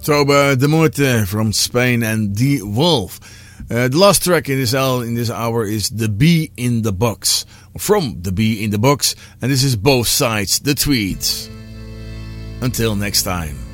Toba de Morte from Spain and The Wolf. The last track in this hour is The Bee in the Box. From The Bee in the Box. And this is Both Sides, the Tweets. Until next time.